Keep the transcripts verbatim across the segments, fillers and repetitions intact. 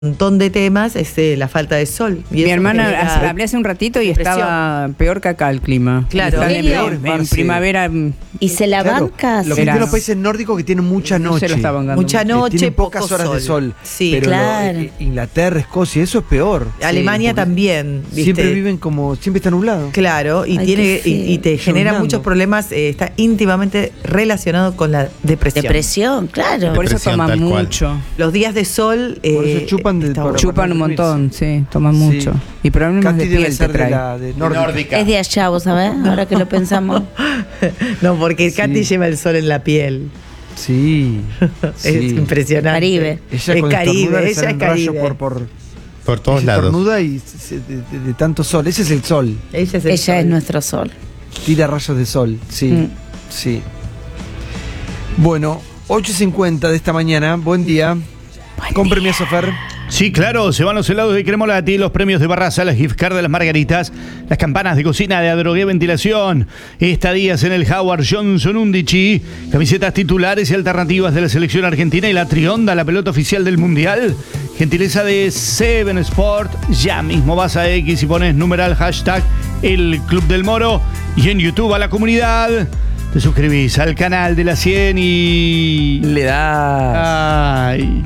montón de temas es eh, la falta de sol. Y Mi eso hermana genera hablé hace un ratito y depresión. estaba peor que acá el clima. Claro. Está ¿En en, serio? en- en primavera. Y se la Claro, banca. lo que Verano. tienen los países nórdicos que tienen mucha No noche. se lo está bancando Mucha mucho. Eh, noche, tienen pocas poco horas sol. de sol. Sí, pero claro. lo- eh, Inglaterra, Escocia, eso es peor. Alemania Sí, porque también, ¿viste? Siempre viven como, siempre está nublado. Claro, y Ay, tiene qué feo. y, y te genera Llorando. muchos problemas, eh, está íntimamente relacionado con la depresión. Depresión, claro. Por eso Depresión, toman tal cual. mucho. Los días de sol eh, Por eso chupan de- está por- bueno. Chupan un montón, sí, toman Sí. mucho. Y problemas Katy de debe piel te ser de trae. la de nórdica. Es de allá, vos sabés, ahora que lo pensamos. No, porque Katy Sí. lleva el sol en la piel. Sí, Es sí. impresionante. Caribe. Ella es cuando estornuda Caribe, le ella es salen rayos Caribe. por, por Por todos ella lados. estornuda y se- de, de- de tanto sol. Ese es el sol. Ella es, el Ella sol. es nuestro sol. Tira rayos de sol. Sí, Mm. sí. Bueno, ocho y cincuenta de esta mañana. Buen día. Con premio Sofer. Sí, claro, se van los helados de Cremolati, los premios de Barraza, las gift cards de las Margaritas, las campanas de cocina de Adrogué Ventilación, estadías en el Howard Johnson Undici, camisetas titulares y alternativas de la selección argentina y la Trionda, la pelota oficial del Mundial. Gentileza de Seven Sport. Ya mismo vas a X y pones numeral hashtag el Club del Moro y en YouTube a la comunidad. Te suscribís al canal de la cien y... Le da. Ay...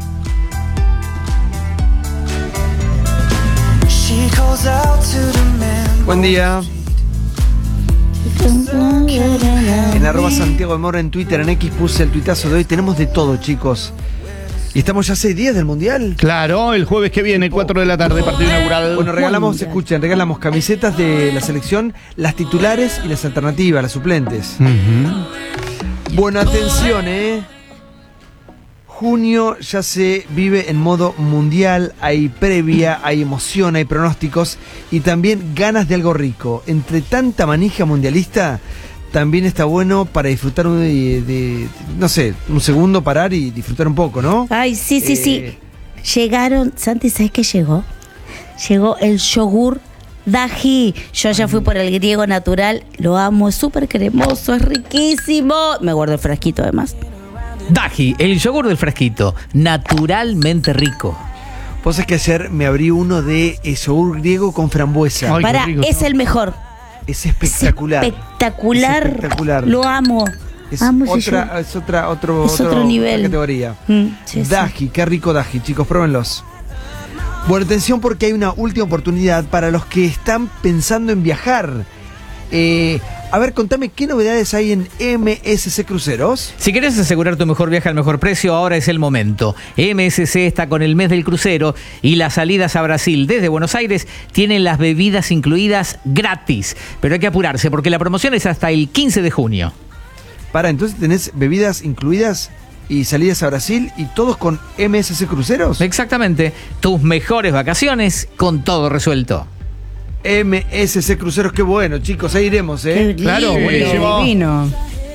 Buen día. En arroba Santiago de Mora en Twitter, en X puse el tuitazo de hoy. Tenemos de todo, chicos. Y estamos ya a seis días del Mundial. Claro, el jueves que viene, cuatro de la tarde, partido inaugural. Bueno, regalamos, Mundial. escuchen, regalamos camisetas de la selección, las titulares y las alternativas, las suplentes. Ujú. Bueno, atención, eh. Junio ya se vive en modo mundial, hay previa, hay emoción, hay pronósticos y también ganas de algo rico. Entre tanta manija mundialista, también está bueno para disfrutar de, de- no sé, un segundo parar y disfrutar un poco, ¿no? Ay, sí, sí, sí. Eh, Llegaron, Santi, ¿sabes qué llegó? Llegó el yogur Daji. Yo ya fui por el griego natural, lo amo, es súper cremoso, es riquísimo. Me guardo el frasquito además. Daji, el yogur del frasquito, naturalmente rico. Vos sabés que ayer me abrí uno de eh, yogur griego con frambuesa. Ay, qué Para, rico. es el mejor. Es espectacular. Es espectacular. Es espectacular. Lo amo. Es amo ese otra, yogur. es otra, otro, Es otro otro- nivel. otra categoría. Mm, sí, sí. Daji, qué rico Daji, chicos, pruébenlos. Bueno, atención porque hay una última oportunidad para los que están pensando en viajar. Eh, a ver, contame qué novedades hay en M S C Cruceros. Si querés asegurar tu mejor viaje al mejor precio, ahora es el momento. M S C está con el mes del crucero y las salidas a Brasil desde Buenos Aires tienen las bebidas incluidas gratis. Pero hay que apurarse porque la promoción es hasta el quince de junio. Para, entonces tenés bebidas incluidas y salidas a Brasil y todos con M S C Cruceros. Exactamente. Tus mejores vacaciones con todo resuelto. M S C Cruceros, qué bueno, chicos, ahí iremos, Qué ¿eh? Claro, lindo. buenísimo. Divino.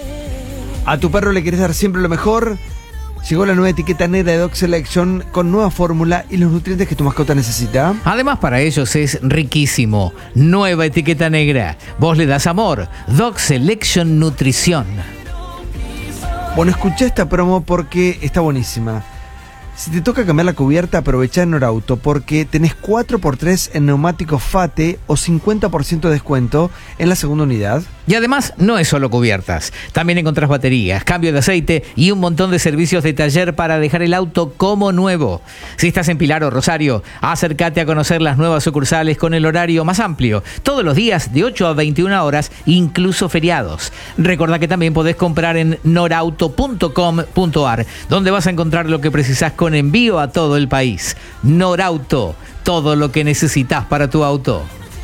A tu perro le querés dar siempre lo mejor. Llegó la nueva etiqueta negra de Dog Selection con nueva fórmula y los nutrientes que tu mascota necesita. Además, para ellos es riquísimo. Nueva etiqueta negra. Vos le das amor. Dog Selection Nutrición. Bueno, escuché esta promo porque está buenísima. Si te toca cambiar la cubierta, aprovecha en Norauto porque tenés cuatro por tres en neumáticos FATE o cincuenta por ciento de descuento en la segunda unidad. Y además, no es solo cubiertas. También encontrás baterías, cambio de aceite y un montón de servicios de taller para dejar el auto como nuevo. Si estás en Pilar o Rosario, acércate a conocer las nuevas sucursales con el horario más amplio. Todos los días de ocho a veintiuna horas, incluso feriados. Recordá que también podés comprar en norauto punto com punto ar, donde vas a encontrar lo que precisás con envío a todo el país. Norauto, todo lo que necesitas para tu auto.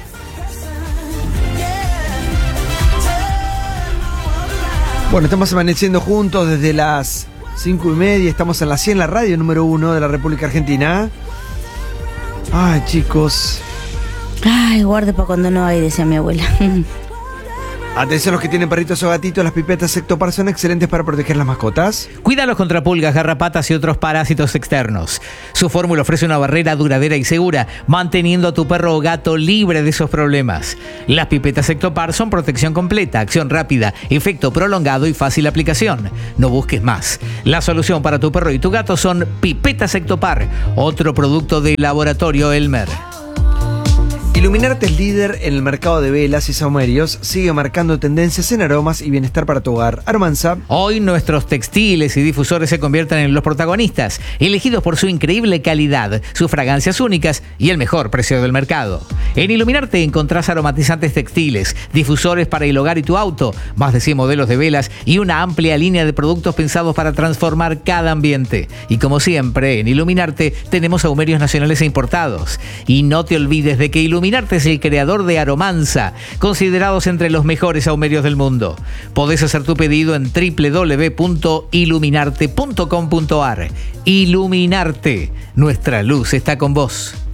Bueno, estamos amaneciendo juntos desde las cinco y media. Estamos en la cien, la radio número uno de la República Argentina. Ay, chicos. Ay, guarde para cuando no hay, decía mi abuela. Atención los que tienen perritos o gatitos, las pipetas Sectopar son excelentes para proteger las mascotas. Cuídalos contra pulgas, garrapatas y otros parásitos externos. Su fórmula ofrece una barrera duradera y segura, manteniendo a tu perro o gato libre de esos problemas. Las pipetas Sectopar son protección completa, acción rápida, efecto prolongado y fácil aplicación. No busques más. La solución para tu perro y tu gato son pipetas Sectopar, otro producto de Laboratorio Elmer. Iluminarte es líder en el mercado de velas y saumerios, sigue marcando tendencias en aromas y bienestar para tu hogar. Armanza. Hoy nuestros textiles y difusores se convierten en los protagonistas, elegidos por su increíble calidad, sus fragancias únicas y el mejor precio del mercado. En Iluminarte encontrás aromatizantes textiles, difusores para el hogar y tu auto, más de cien modelos de velas y una amplia línea de productos pensados para transformar cada ambiente. Y como siempre, en Iluminarte tenemos saumerios nacionales e importados. Y no te olvides de que Iluminarte Iluminarte es el creador de Aromanza, considerados entre los mejores saumerios del mundo. Podés hacer tu pedido en doble u doble u doble u punto iluminarte punto com punto a r. Iluminarte, nuestra luz está con vos.